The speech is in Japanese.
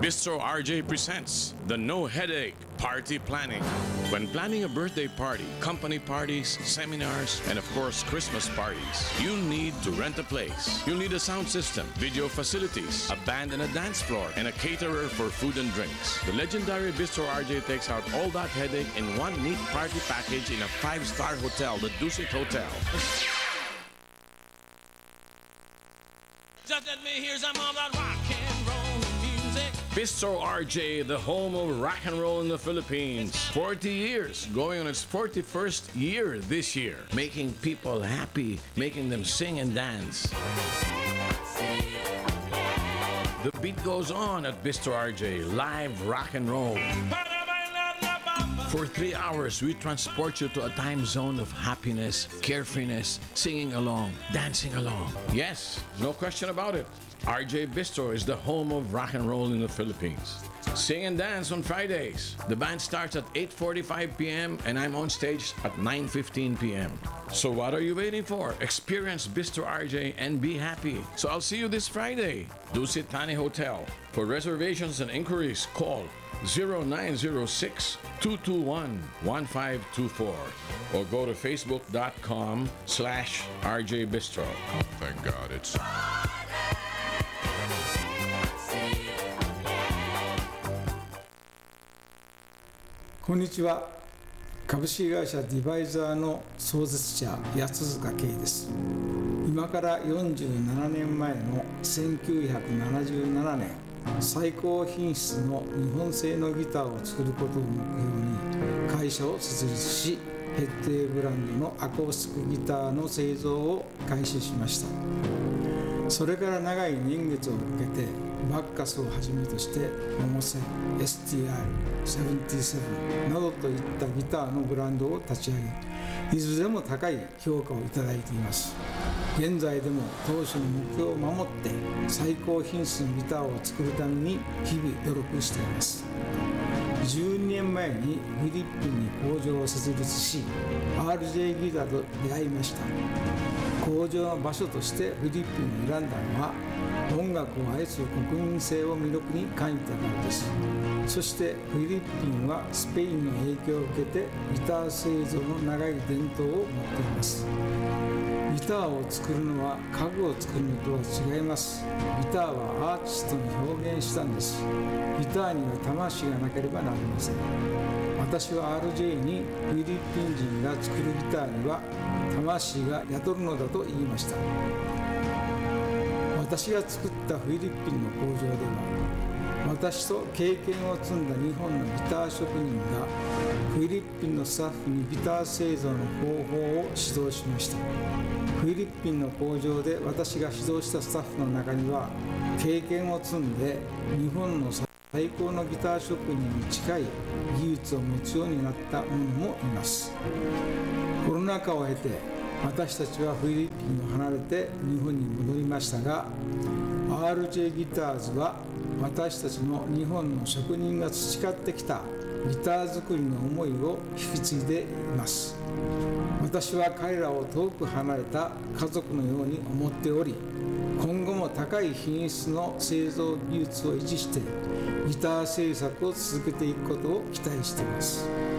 Bistro RJ presents the No Headache Party Planning. When planning a birthday party, company parties, seminars, and of course Christmas parties, you need to rent a place. You'll need a sound system, video facilities, a band and a dance floor, and a caterer for food and drinks. The legendary Bistro RJ takes out all that headache in one neat party package in a 5-star hotel, the Dusit Hotel. Just let me hear some of that rock and roll music. Bistro RJ, the home of rock and roll in the Philippines. 40 years, going on its 41st year this year. Making people happy, making them sing and dance. The beat goes on at Bistro RJ, live rock and roll. For 3 hours, we transport you to a time zone of happiness, carefreeness, singing along, dancing along. Yes, no question about it. RJ Bistro is the home of rock and roll in the Philippines. Sing and dance on Fridays. The band starts at 8:45 p.m. and I'm on stage at 9:15 p.m. So what are you waiting for? Experience Bistro RJ and be happy. So I'll see you this Friday. Dusit Thani Hotel. For reservations and inquiries, call 0906-221-1524 or go to facebook.com/RJ Bistro. Thank God it's... こんにちは。株式会社ディバイザーの創設者八塚圭です。今から47年前の1977年、最高品質の日本製のギターを作ることを目標に会社を設立し、決定ブランドのアコースティックギターの製造を開始しました。それから長い年月をかけてバッカスをはじめとしてモモセ、STR、77などといったギターのブランドを立ち上げ、いずれも高い評価をいただいています。現在でも当初の目標を守って最高品質のギターを作るために日々努力しています。12年前にフィリピンに工場を設立し RJ ギターと出会いました。工場の場所としてフィリピンを選んだのは音楽を愛する国民性を魅力に感じたからです。そしてフィリピンはスペインの影響を受けてギター製造の長い伝統を持っています。ギターを作るのは家具を作るのとは違います。ギターはアーティストに表現したんです。ギターには魂がなければなりません。私は RJ にフィリピン人が作るギターには魂が宿るのだと言いました。私が作ったフィリピンの工場では、私と経験を積んだ日本のギター職人がフィリピンのスタッフにギター製造の方法を指導しました。フィリピンの工場で私が指導したスタッフの中には、経験を積んで日本の最高のギター職人に近い技術を持つようになった者もいます。コロナ禍を経て私たちはフィリピンを離れて日本に戻りましたが、 RJ ギターズは私たちの日本の職人が培ってきたギター作りの思いを引き継いでいます。私は彼らを遠く離れた家族のように思っており、今後も高い品質の製造技術を維持してギター製作を続けていくことを期待しています。